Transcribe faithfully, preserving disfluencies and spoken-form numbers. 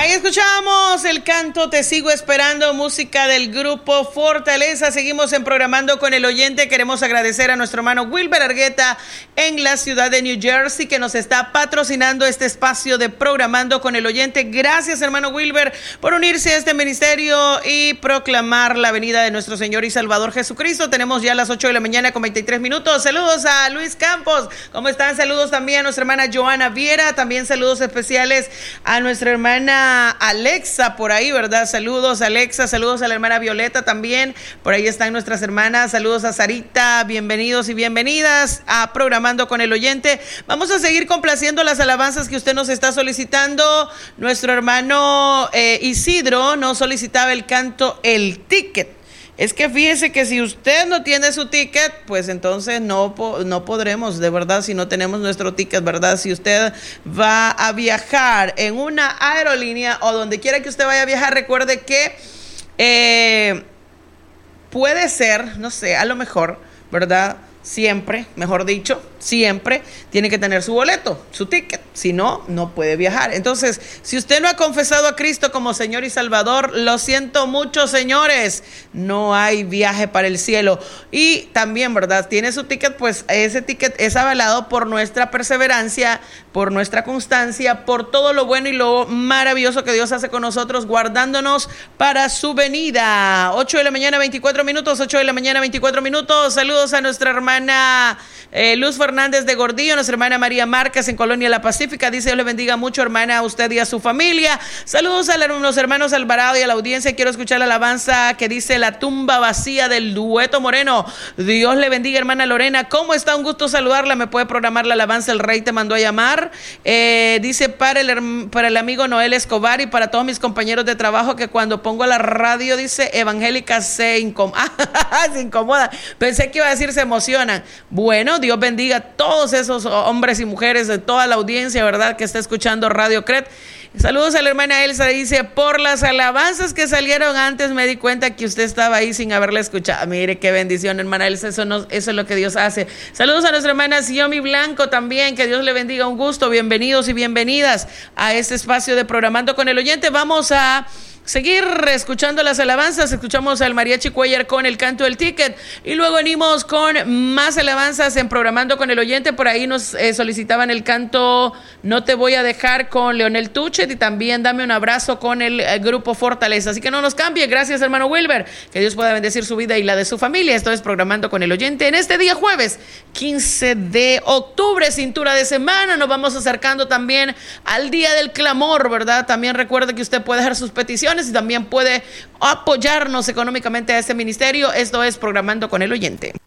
Ahí escuchamos el canto Te Sigo Esperando, música del grupo Fortaleza. Seguimos en Programando con el Oyente. Queremos agradecer a nuestro hermano Wilber Argueta en la ciudad de New Jersey, que nos está patrocinando este espacio de Programando con el Oyente. Gracias, hermano Wilber, por unirse a este ministerio y proclamar la venida de nuestro Señor y Salvador Jesucristo. Tenemos ya las ocho de la mañana con veintitrés minutos. Saludos a Luis Campos. ¿Cómo están? Saludos también a nuestra hermana Joana Viera. También saludos especiales a nuestra hermana Alexa por ahí, ¿verdad? Saludos Alexa, saludos a la hermana Violeta también, por ahí están nuestras hermanas, saludos a Sarita, bienvenidos y bienvenidas a Programando con el Oyente. Vamos a seguir complaciendo las alabanzas que usted nos está solicitando. Nuestro hermano eh, Isidro nos solicitaba el canto El Ticket. Es que fíjese que si usted no tiene su ticket, pues entonces no, no podremos, de verdad, si no tenemos nuestro ticket, ¿verdad? Si usted va a viajar en una aerolínea o donde quiera que usted vaya a viajar, recuerde que eh, puede ser, no sé, a lo mejor, ¿verdad? Siempre, mejor dicho, siempre tiene que tener su boleto, su ticket, si no, no puede viajar. Entonces, si usted no ha confesado a Cristo como Señor y Salvador, lo siento mucho, señores, no hay viaje para el cielo. Y también, ¿verdad? Tiene su ticket, pues ese ticket es avalado por nuestra perseverancia, por nuestra constancia, por todo lo bueno y lo maravilloso que Dios hace con nosotros, guardándonos para su venida. ocho de la mañana, veinticuatro minutos, ocho de la mañana, veinticuatro minutos. Saludos a nuestra hermana Hermana eh, Luz Fernández de Gordillo, nuestra hermana María Márquez en Colonia La Pacífica. Dice: Dios le bendiga mucho, hermana, a usted y a su familia. Saludos a los hermanos Alvarado y a la audiencia. Quiero escuchar la alabanza que dice La tumba vacía, del Dueto Moreno. Dios le bendiga, hermana Lorena. ¿Cómo está? Un gusto saludarla. ¿Me puede programar la alabanza El Rey te mandó a llamar? Eh, dice para el, para el amigo Noel Escobar y para todos mis compañeros de trabajo, que cuando pongo la radio, dice evangélica, se incomoda. se incomoda. Pensé que iba a decir se emociona. Bueno, Dios bendiga a todos esos hombres y mujeres de toda la audiencia, ¿verdad?, que está escuchando Radio C R E T. Saludos a la hermana Elsa. Dice: por las alabanzas que salieron antes me di cuenta que usted estaba ahí sin haberla escuchado. Mire qué bendición, hermana Elsa, eso, no, eso es lo que Dios hace. Saludos a nuestra hermana Siomi Blanco también, que Dios le bendiga, un gusto. Bienvenidos y bienvenidas a este espacio de Programando con el Oyente. Vamos a seguir escuchando las alabanzas. Escuchamos al Mariachi Cuellar con el canto del ticket y luego venimos con más alabanzas en Programando con el Oyente. Por ahí nos eh, solicitaban el canto No te voy a dejar con Leonel Tuchet y también Dame un abrazo con el, el grupo Fortaleza. Así que no nos cambie. Gracias, hermano Wilber. Que Dios pueda bendecir su vida y la de su familia. Esto es Programando con el Oyente en este día jueves quince de octubre, cintura de semana. Nos vamos acercando también al día del clamor, ¿verdad? También recuerde que usted puede dejar sus peticiones y también puede apoyarnos económicamente a este ministerio. Esto es Programando con el Oyente.